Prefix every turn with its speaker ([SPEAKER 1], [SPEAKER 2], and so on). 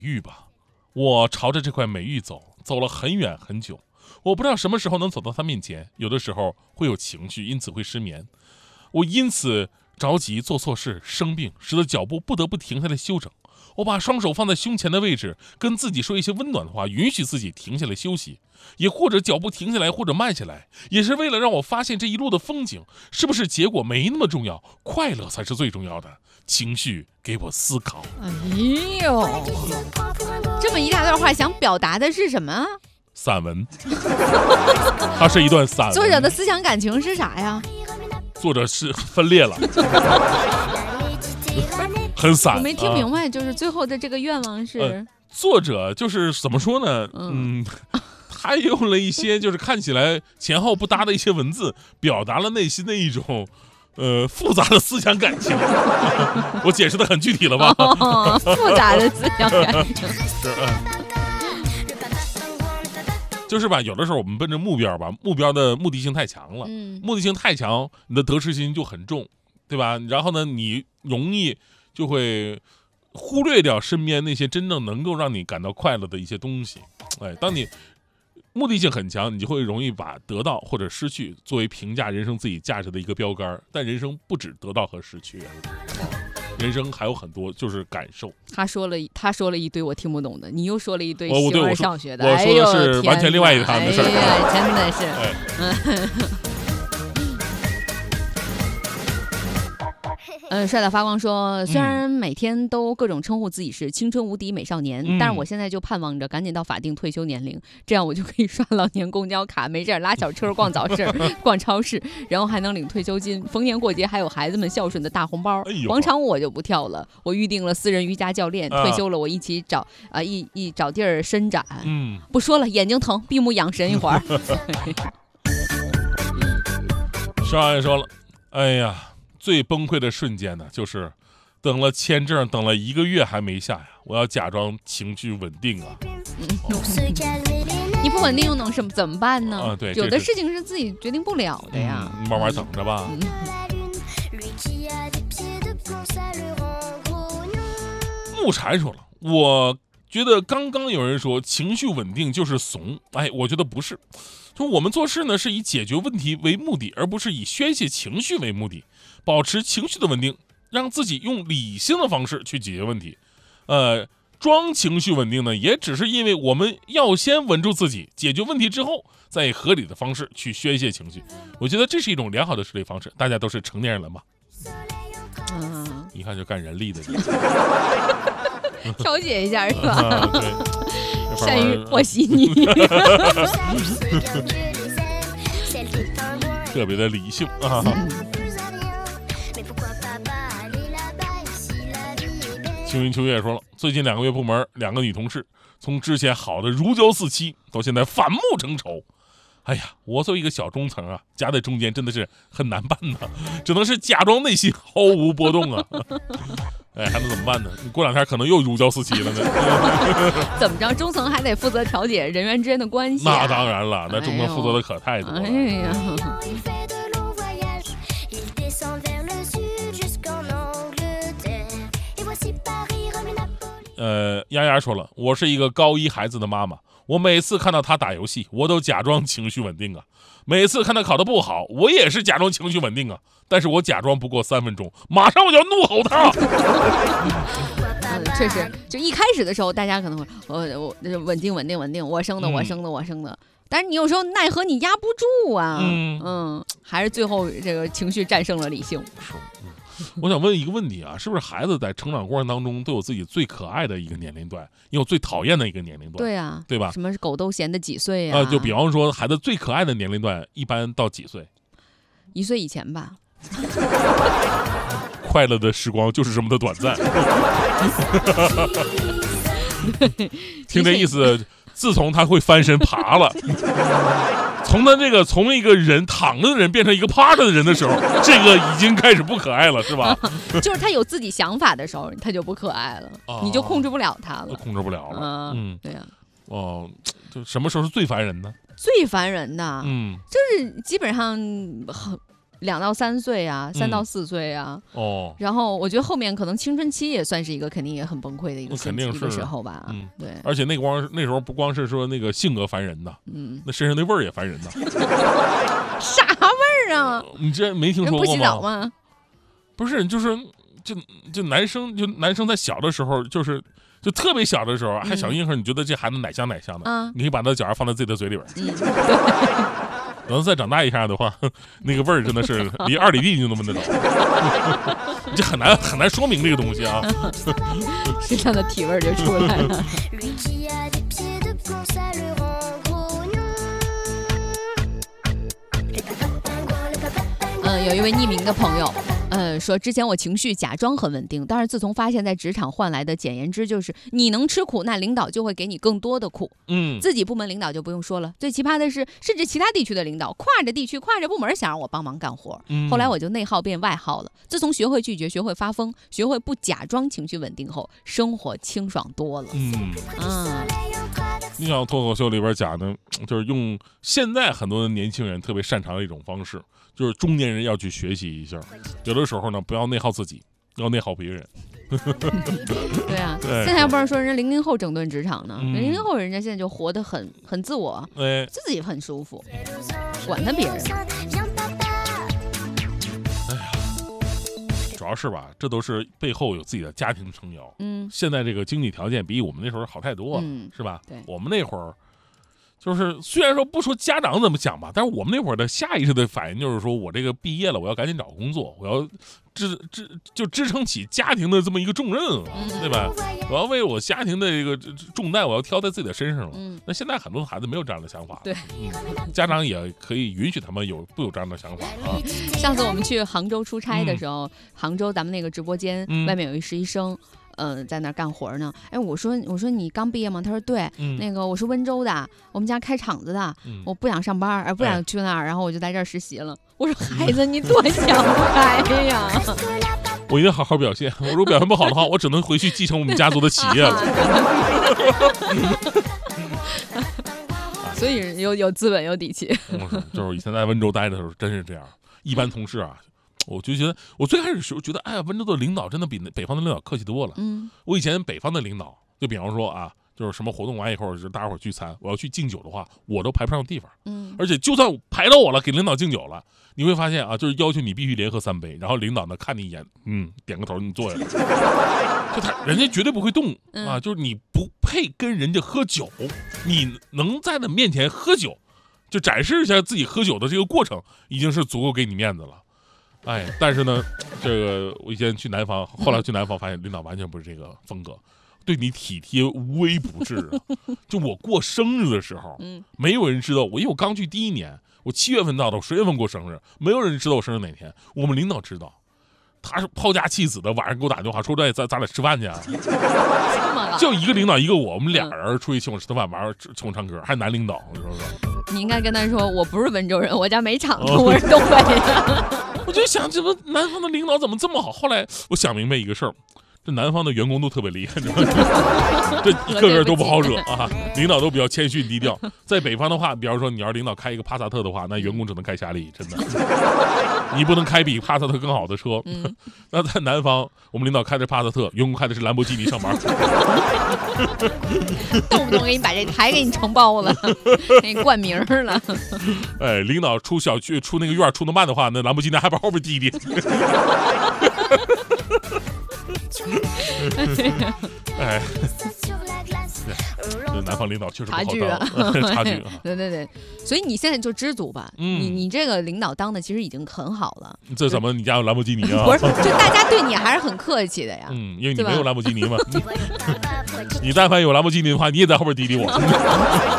[SPEAKER 1] 域吧。我朝着这块美玉走了很远很久，我不知道什么时候能走到它面前。有的时候会有情绪，因此会失眠。我因此着急，做错事，生病，使得脚步不得不停下来休整。我把双手放在胸前的位置，跟自己说一些温暖的话，允许自己停下来休息，也或者脚步停下来，或者慢下来，也是为了让我发现这一路的风景是不是结果没那么重要，快乐才是最重要的。情绪给我思考。
[SPEAKER 2] 哎呦，这么一大段话，想表达的是什么？
[SPEAKER 1] 散文，它是一段散文。
[SPEAKER 2] 作者的思想感情是啥呀？
[SPEAKER 1] 作者是分裂了，很散。
[SPEAKER 2] 我没听明白，就是最后的这个愿望是，
[SPEAKER 1] 作者就是怎么说呢？他用了一些就是看起来前后不搭的一些文字，表达了内心的一种复杂的思想感情。我解释的很具体了吧？
[SPEAKER 2] 复杂的思想感情。
[SPEAKER 1] 就是吧，有的时候我们奔着目标吧，目标的目的性太强了，目的性太强，你的得失心就很重，对吧？然后呢，你容易就会忽略掉身边那些真正能够让你感到快乐的一些东西。哎，当你目的性很强，你就会容易把得到或者失去作为评价人生自己价值的一个标杆。但人生不止得到和失去人生还有很多就是感受。
[SPEAKER 2] 他说了一堆我听不懂的，你又说了一堆
[SPEAKER 1] 形
[SPEAKER 2] 而上学的。
[SPEAKER 1] 我说的是完全另外一摊的事儿。
[SPEAKER 2] 真的是。帅到发光说，虽然每天都各种称呼自己是青春无敌美少年，但是我现在就盼望着赶紧到法定退休年龄，这样我就可以刷老年公交卡，没事拉小车逛早市逛超市，然后还能领退休金，逢年过节还有孩子们孝顺的大红包。广场舞我就不跳了，我预定了私人瑜伽教练，退休了我一起找找地儿伸展。不说了，眼睛疼，闭目养神一会儿。
[SPEAKER 1] 上来说了，哎呀，最崩溃的瞬间呢，就是等了签证，等了1个月还没下呀！我要假装情绪稳定啊。
[SPEAKER 2] 你不稳定又能怎么办呢？
[SPEAKER 1] 对，
[SPEAKER 2] 有的事情是自己决定不了的呀。
[SPEAKER 1] 慢慢等着吧。木柴说了，我觉得刚刚有人说情绪稳定就是怂，我觉得不是。就我们做事呢，是以解决问题为目的，而不是以宣泄情绪为目的。保持情绪的稳定，让自己用理性的方式去解决问题。装情绪稳定呢，也只是因为我们要先稳住自己，解决问题之后，再以合理的方式去宣泄情绪。我觉得这是一种良好的处理方式。大家都是成年人了嘛，一看就干人力的，
[SPEAKER 2] 调解一下是吧？
[SPEAKER 1] 对，
[SPEAKER 2] 善于和稀泥。
[SPEAKER 1] 特别的理性啊。青云秋月说了，最近2个月部门2个女同事，从之前好的如胶似漆，到现在反目成仇。哎呀，我作为一个小中层啊，夹在中间真的是很难办呐，只能是假装内心毫无波动啊。还能怎么办呢？你过2天可能又如胶似漆了呢。
[SPEAKER 2] 怎么着，中层还得负责调解人员之间的关系
[SPEAKER 1] 那当然了，那中层负责的可太多了。丫丫说了，我是一个高1孩子的妈妈，我每次看到他打游戏，我都假装情绪稳定啊；每次看他考得不好，我也是假装情绪稳定啊。但是我假装不过3分钟，马上我就要怒吼他。
[SPEAKER 2] 确实，就一开始的时候，大家可能会我稳定，我生的。但是你有时候奈何你压不住啊，还是最后这个情绪战胜了理性。
[SPEAKER 1] 我想问一个问题啊，是不是孩子在成长过程当中都有自己最可爱的一个年龄段，也有最讨厌的一个年龄段？
[SPEAKER 2] 对啊，
[SPEAKER 1] 对吧？
[SPEAKER 2] 什么狗都嫌的几岁啊？
[SPEAKER 1] 就比方说，孩子最可爱的年龄段一般到几岁
[SPEAKER 2] ？1岁以前吧。
[SPEAKER 1] 快乐的时光就是这么的短暂。听这意思，自从他会翻身爬了，从一个人躺着的人变成一个趴着的人的时候，这个已经开始不可爱了，是吧？
[SPEAKER 2] 就是他有自己想法的时候，他就不可爱了，你就控制不了他了。
[SPEAKER 1] 控制不了了。
[SPEAKER 2] 对呀。
[SPEAKER 1] 就什么时候是最烦人呢？
[SPEAKER 2] 最烦人的，就是基本上 2到3岁啊，3到4岁啊。
[SPEAKER 1] 哦。
[SPEAKER 2] 然后我觉得后面可能青春期也算是一个肯定也很崩溃的一个时候吧。对。
[SPEAKER 1] 而且那时候不光是说那个性格烦人的，那身上那味儿也烦人的。
[SPEAKER 2] 啥味儿啊？
[SPEAKER 1] 你这没听说过吗？
[SPEAKER 2] 不洗澡吗？
[SPEAKER 1] 不是，就男生在小的时候就特别小的时候还小婴儿，你觉得这孩子奶香的，你可以把他的脚放在自己的嘴里边。然后再长大一下的话，那个味儿真的是离2里地就那么的着，这很难说明这个东西啊。
[SPEAKER 2] 身上的体味就出来了。有一位匿名的朋友，说之前我情绪假装很稳定，但是自从发现在职场换来的简言之就是你能吃苦，那领导就会给你更多的苦。自己部门领导就不用说了，最奇葩的是，甚至其他地区的领导跨着地区、跨着部门想让我帮忙干活。后来我就内耗变外耗了。自从学会拒绝、学会发疯、学会不假装情绪稳定后，生活清爽多了。
[SPEAKER 1] 你想脱口秀里边讲的，就是用现在很多的年轻人特别擅长的一种方式，就是中年人要去学习一下。有的时候呢，不要内耗自己，要内耗别人。
[SPEAKER 2] 对啊，现在要不然说人家00后整顿职场呢，00后人家现在就活得很自我，自己很舒服，管他别人。
[SPEAKER 1] 主要是吧，这都是背后有自己的家庭撑腰。现在这个经济条件比我们那时候好太多了，是吧？
[SPEAKER 2] 对，
[SPEAKER 1] 我们那会儿就是虽然说不说家长怎么想吧，但是我们那会儿的下意识的反应就是说，我这个毕业了，我要赶紧找工作，我要支撑起家庭的这么一个重任了，对吧？我要为我家庭的这个重担，我要挑在自己的身上了。那现在很多孩子没有这样的想法，
[SPEAKER 2] 对，
[SPEAKER 1] 家长也可以允许他们有这样的想法啊。
[SPEAKER 2] 上次我们去杭州出差的时候，杭州咱们那个直播间外面有一实习生。在那儿干活呢。哎，我说你刚毕业吗？他说对。那个我是温州的，我们家开厂子的，我不想上班，不想去那儿，然后我就在这儿实习了。我说孩子，你多想开呀！
[SPEAKER 1] 我一定好好表现。我如果表现不好的话，我只能回去继承我们家族的企业了。
[SPEAKER 2] 所以有资本有底气。
[SPEAKER 1] 就是以前在温州待的时候，真是这样。一般同事啊。我就觉得，我最开始时候觉得，哎呀，温州的领导真的比北方的领导客气多了。我以前北方的领导，就比方说啊，就是什么活动完以后，就是大家伙聚餐，我要去敬酒的话，我都排不上地方。而且就算排到我了，给领导敬酒了，你会发现啊，就是要求你必须连喝3杯，然后领导呢看你一眼，点个头，你坐下来。就人家绝对不会动啊，就是你不配跟人家喝酒，你能在他面前喝酒，就展示一下自己喝酒的这个过程，已经是足够给你面子了。哎，但是呢，这个我以前去南方，后来去南方发现领导完全不是这个风格，对你体贴无微不至啊。就我过生日的时候，没有人知道我，因为我刚去第1年，我7月份到的，我10月份过生日，没有人知道我生日哪天。我们领导知道，他是抛家弃子的，晚上给我打电话说咱俩吃饭去啊。就一个领导一个我们俩人出去请我吃饭，晚上请我唱歌，还男领导，你说说。
[SPEAKER 2] 你应该跟他说，我不是温州人，我家没厂子，我是东北的。
[SPEAKER 1] 我就想，这不南方的领导怎么这么好？后来我想明白一个事儿，这南方的员工都特别厉害，这一个个都不好惹啊。领导都比较谦逊低调。在北方的话，比方说你要是领导开一个帕萨特的话，那员工只能开夏利，真的。你不能开比帕萨特更好的车。那在南方，我们领导开的帕萨特，员工开的是兰博基尼上班。
[SPEAKER 2] 动不动给你把这台给你承包了，给你冠名了。
[SPEAKER 1] 哎，领导出小区出那个院出得慢的话，那兰博基尼还把后边滴滴。哎，这南方领导确实不好当，差距啊。
[SPEAKER 2] 对，所以你现在就知足吧。你这个领导当的其实已经很好了。
[SPEAKER 1] 这怎么你家有兰博基尼啊？
[SPEAKER 2] 不是，就大家对你还是很客气的呀。
[SPEAKER 1] 因为你没有兰博基尼嘛。你但凡有兰博基尼的话，你也在后边滴滴我。